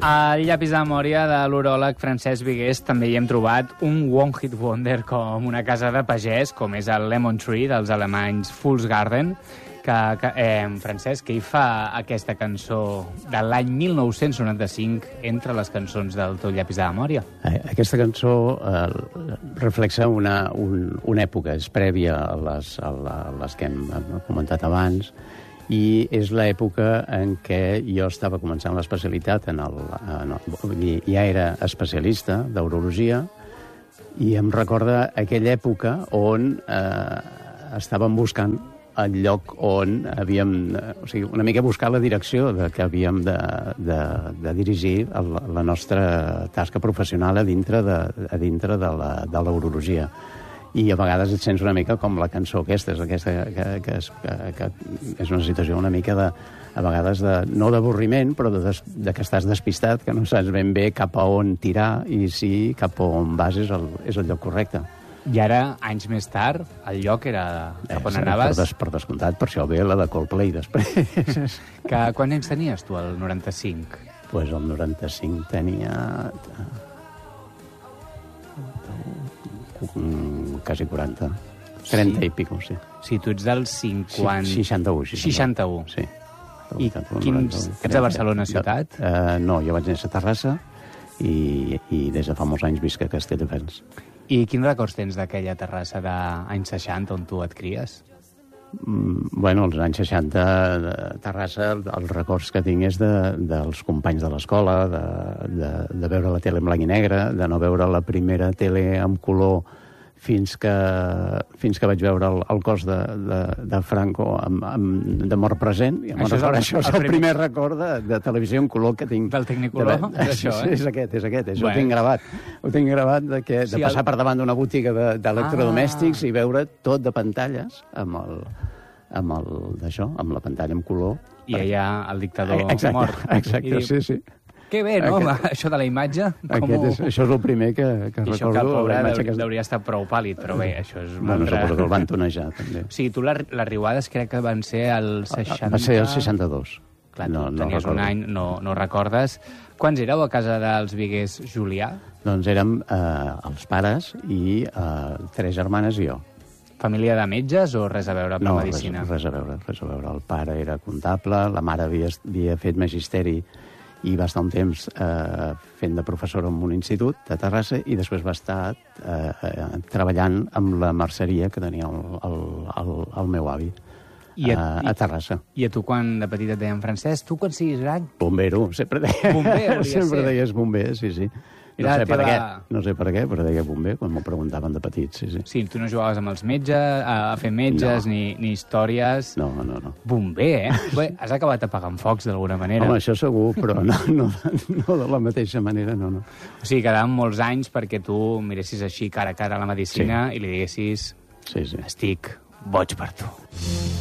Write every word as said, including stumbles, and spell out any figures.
Al llapis de memòria de l'uròleg Francesc Vigués també hi hem trobat un One Hit Wonder com una casa de pagès, com és el Lemon Tree dels alemanys Fool's Garden, que, que eh, Francesc, que hi fa aquesta cançó de l'any mil nou-cents noranta-cinc entre les cançons del teu llapis de memòria. Aquesta cançó eh, reflexa una, un, una època, és prèvia a les, a les que hem comentat abans, i és l'època en què jo estava començant l'especialitat en el, en el, vull dir, ja era especialista d'urologia, i em recorda aquella època on eh, estàvem buscant el lloc on havíem, o sigui, una mica buscar la direcció de que havíem de, de, de dirigir el, la nostra tasca professional a dintre de, a dintre de la, de la urologia. I a vegades et sents una mica com la cançó aquesta, és, aquesta que, que, és, que, que és una situació una mica de, a vegades, de, no d'avorriment, però de, des, de que estàs despistat, que no saps ben bé cap a on tirar i si cap a on vas és el, és el lloc correcte. I ara, anys més tard, el lloc era cap on eh, anaves? Per, des, per descomptat, per això ve la de Coldplay després. Que, quants anys tenies tu, el noranta-cinc? Doncs pues el noranta-cinc tenia... quasi quaranta. trenta sí? I pico, sí. Sí, tu ets del cinquanta... seixanta-u. seixanta-u. Sí. I quins... Ets de Barcelona ciutat? De, uh, no, jo vaig néixer a Terrassa i, i des de fa molts anys visc a Castelldefels. I quins records tens d'aquella Terrassa d'anys seixanta on tu et cries? Mm, bueno, als anys seixanta, de Terrassa, els records que tinc és de, dels companys de l'escola, de, de, de veure la tele en blanc i negre, de no veure la primera tele en color fins que, fins que vaig veure el, el cos de, de, de Franco amb, amb, de mort present. I això, és el, això és el, el primer record de, de televisió en color que tinc. Del Tecnicolor? De, de, això, eh? És aquest, és aquest. Això bueno. Ho tinc gravat. Ho tinc gravat de, que, de sí, passar el... per davant d'una botiga d'electrodomèstics de, ah. i veure tot de pantalles amb el, amb el d'això, amb la pantalla en color. I allà el dictador exacte, mort. Exacte, I sí, sí. Que bé, no? Aquest, això de la imatge. Com ho... és, això és el primer que, que I recordo. Això que el pobre deuria, que... deuria estar prou pàl·lid, però bé, això és... Bueno, altre... suposo que el van tonejar, també. Sí, tu les, les riuades crec que van ser el seixanta... Va ser el seixanta-dos. Clar, tu no, no tenies recordo. Un any, no, no recordes. Quants éreu a casa dels Vigués Julià? Doncs érem eh, els pares i eh, tres germanes i jo. Família de metges o res a veure amb no, la medicina? No, res, res a veure, res a veure. El pare era comptable, la mare havia, havia fet magisteri i va estar un temps eh, fent de professora en un institut de Terrassa i després va estar eh, treballant amb la merceria que tenia el, el, el, el meu avi I a, a, a Terrassa. I a tu quan de petita et deien Francesc, tu quan siguis gran? Bombero, sempre deia. Bomber, sempre ser. deies bomber, sí, sí. No sé, teva... per què, no sé per què, però deia bomber quan m'ho preguntaven de petit, sí, sí. Sí, tu no jugaves amb els metges, a fer metges, no. ni, ni històries... No, no, no. Bomber, eh? Bé, has acabat apagant focs d'alguna manera. Home, això segur, però no, no, no de la mateixa manera, no, no. O sigui, quedaven molts anys perquè tu miressis així cara a cara a la medicina sí. i li diguessis... Sí, sí. Estic boig per tu.